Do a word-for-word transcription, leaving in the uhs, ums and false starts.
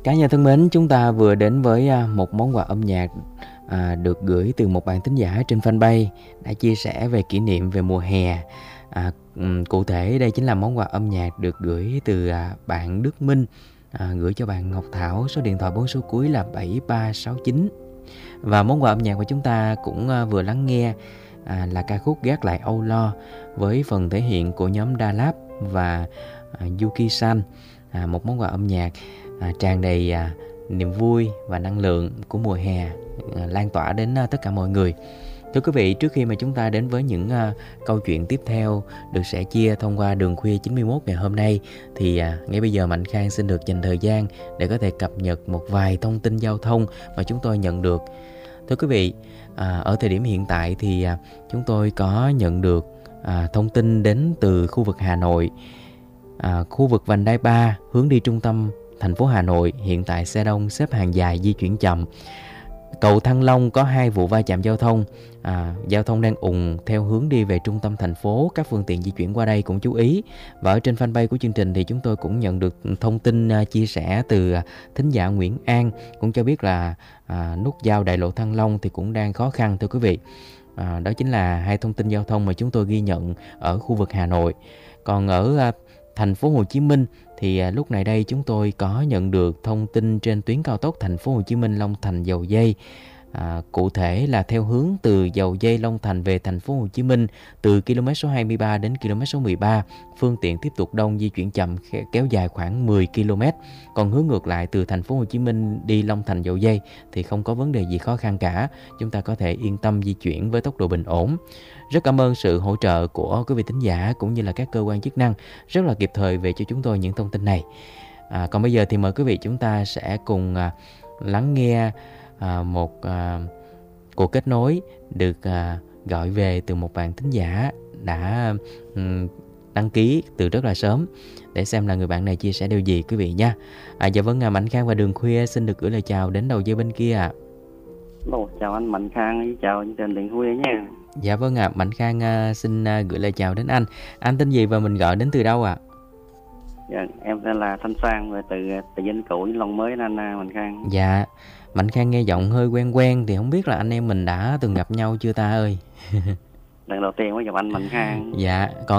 Cả nhà thân mến, chúng ta vừa đến với à, một món quà âm nhạc à, được gửi từ một bạn thính giả trên fanpage đã chia sẻ về kỷ niệm về mùa hè. À, ừm, cụ thể đây chính là món quà âm nhạc được gửi từ à, bạn Đức Minh, à, gửi cho bạn Ngọc Thảo, số điện thoại bốn số cuối là bảy ba sáu chín. Và món quà âm nhạc của chúng ta cũng à, vừa lắng nghe à, là ca khúc Gác Lại Âu Lo với phần thể hiện của nhóm Đa Lab và à, Yuki San. À, một món quà âm nhạc à, tràn đầy à, niềm vui và năng lượng của mùa hè à, lan tỏa đến à, tất cả mọi người. Thưa quý vị, trước khi mà chúng ta đến với những à, câu chuyện tiếp theo được sẻ chia thông qua Đường Khuya chín mươi mốt ngày hôm nay, thì à, ngay bây giờ Mạnh Khang xin được dành thời gian để có thể cập nhật một vài thông tin giao thông mà chúng tôi nhận được. Thưa quý vị, à, ở thời điểm hiện tại thì à, chúng tôi có nhận được à, thông tin đến từ khu vực Hà Nội. À, khu vực vành đai ba hướng đi trung tâm thành phố Hà Nội hiện tại xe đông xếp hàng dài, di chuyển chậm. Cầu Thăng Long có hai vụ va chạm giao thông, à, giao thông đang ùn theo hướng đi về trung tâm thành phố, các phương tiện di chuyển qua đây cũng chú ý. Và ở trên fanpage của chương trình thì chúng tôi cũng nhận được thông tin à, chia sẻ từ à, thính giả Nguyễn An, cũng cho biết là à, nút giao đại lộ Thăng Long thì cũng đang khó khăn thưa quý vị. À, đó chính là hai thông tin giao thông mà chúng tôi ghi nhận ở khu vực Hà Nội. Còn ở à, thành phố Hồ Chí Minh thì à, lúc này đây chúng tôi có nhận được thông tin trên tuyến cao tốc thành phố Hồ Chí Minh Long Thành Dầu Giây. À, cụ thể là theo hướng từ Dầu Giây Long Thành về thành phố Hồ Chí Minh, từ km số hai mươi ba đến km số mười ba, phương tiện tiếp tục đông, di chuyển chậm, kéo dài khoảng mười ki lô mét. Còn hướng ngược lại từ thành phố Hồ Chí Minh đi Long Thành Dầu Giây thì không có vấn đề gì khó khăn cả, chúng ta có thể yên tâm di chuyển với tốc độ bình ổn. Rất cảm ơn sự hỗ trợ của quý vị thính giả cũng như là các cơ quan chức năng rất là kịp thời về cho chúng tôi những thông tin này. À, còn bây giờ thì mời quý vị chúng ta sẽ cùng à, lắng nghe à, một à, cuộc kết nối được à, gọi về từ một bạn thính giả đã um, đăng ký từ rất là sớm, để xem là người bạn này chia sẻ điều gì quý vị nha. À, dạ vâng, à, Mạnh Khang và Đường Khuya xin được gửi lời chào đến đầu dây bên kia ạ. À. Ồ, chào anh Mạnh Khang, chào chương trình Đường Khuya nha. Dạ vâng ạ, à, Mạnh Khang à, xin à, gửi lời chào đến anh. Anh tên gì và mình gọi đến từ đâu ạ? À? Dạ, em tên là Thanh Sang và từ từ Vĩnh Cửu Vĩnh Long mới anh Mạnh Khang. Dạ, Mạnh Khang nghe giọng hơi quen quen thì không biết là anh em mình đã từng gặp nhau chưa ta ơi? Lần đầu tiên mới gặp anh Mạnh Khang. Dạ, còn